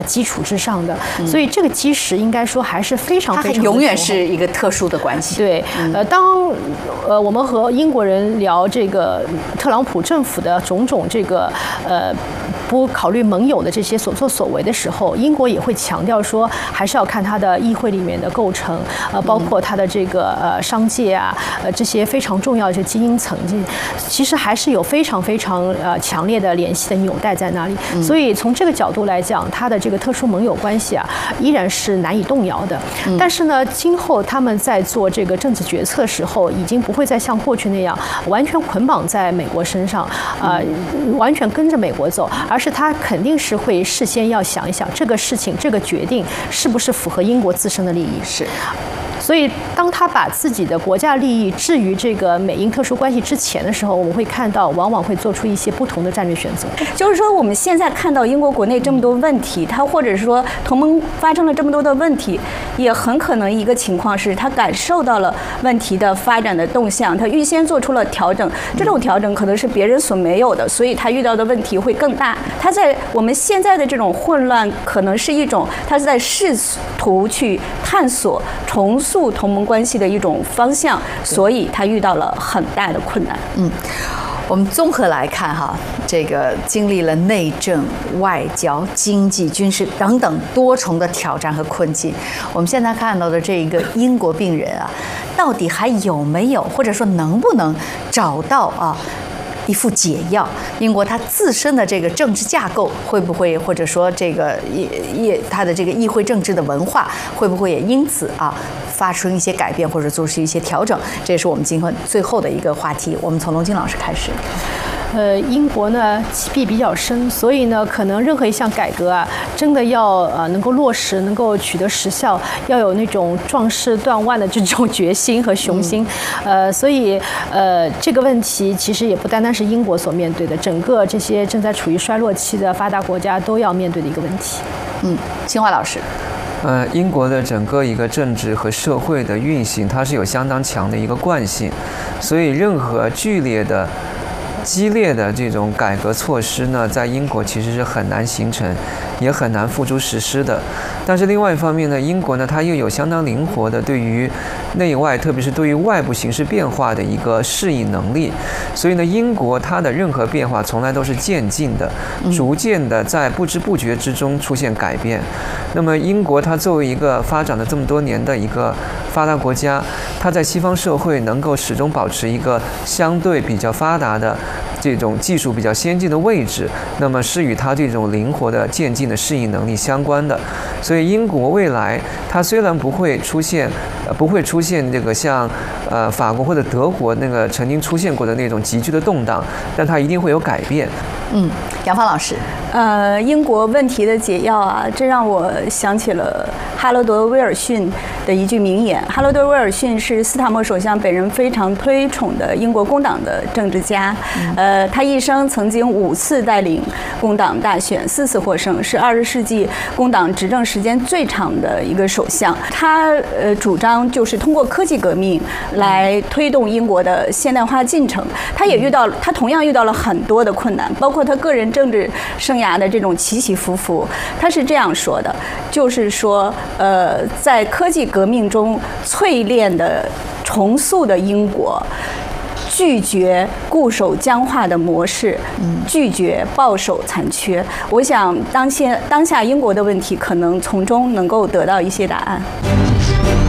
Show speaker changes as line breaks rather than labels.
基础之上的，所以这个基石应该说还是非常非常，
它永远是一个特殊的关系。
对，当我们和英国人聊这个特朗普政府的种种这个不考虑盟友的这些所作所为的时候，英国也会强调说，还是要看它的议会里面的构成，包括它的这个商界啊，这些非常重要的这精英层，其实还是有非常非常强烈的联系的纽带在那里。所以从这个角度来讲，它的这个特殊盟友关系啊，依然是难以动摇的。但是呢，今后他们在做这个政治决策的时候，已经不会再像过去那样完全捆绑在美国身上，完全跟着美国走，而是他肯定是会事先要想一想这个事情、这个决定是不是符合英国自身的利益。
是。
所以，当他把自己的国家利益置于这个美英特殊关系之前的时候，我们会看到，往往会做出一些不同的战略选择。
就是说，我们现在看到英国国内这么多问题，它或者是说同盟发生了这么多的问题，也很可能一个情况是，他感受到了问题的发展的动向，他预先做出了调整。这种调整可能是别人所没有的，所以他遇到的问题会更大。他在我们现在的这种混乱，可能是一种他是在试图去探索重塑同盟关系的一种方向，所以他遇到了很大的困难。
我们综合来看哈，这个经历了内政、外交、经济、军事等等多重的挑战和困境，我们现在看到的这一个英国病人啊，到底还有没有，或者说能不能找到一副解药？英国它自身的这个政治架构会不会，或者说这个它的这个议会政治的文化会不会也因此发生一些改变，或者做出一些调整？这也是我们今后最后的一个话题。我们从龙金老师开始。
英国呢积弊比较深，所以呢，可能任何一项改革啊，真的要能够落实，能够取得实效，要有那种壮士断腕的这种决心和雄心。所以这个问题其实也不单单是英国所面对的，整个这些正在处于衰落期的发达国家都要面对的一个问题。
清华老师。
英国的整个一个政治和社会的运行，它是有相当强的一个惯性，所以任何激烈的这种改革措施呢，在英国其实是很难形成，也很难付诸实施的。但是另外一方面呢，英国呢，它又有相当灵活的对于内外，特别是对于外部形势变化的一个适应能力。所以呢，英国它的任何变化从来都是渐进的，逐渐的在不知不觉之中出现改变。那么英国它作为一个发展了这么多年的一个发达国家，它在西方社会能够始终保持一个相对比较发达的这种技术比较先进的位置，那么是与它这种灵活的渐进的适应能力相关的。所以英国未来它虽然不会出现这个像法国或者德国那个曾经出现过的那种急剧的动荡，但它一定会有改变。
杨芳老师。
英国问题的解药啊，这让我想起了哈罗德·威尔逊的一句名言。哈罗德·威尔逊是斯塔默首相本人非常推崇的英国工党的政治家。他一生曾经5次带领工党大选，4次获胜，是20世纪工党执政时间最长的一个首相。他主张就是通过科技革命来推动英国的现代化进程。他同样遇到了很多的困难，包括他个人政治生涯的这种起起伏伏。他是这样说的，就是说在科技革命中淬炼的重塑的英国，拒绝固守僵化的模式，拒绝抱守残缺。我想当下英国的问题可能从中能够得到一些答案。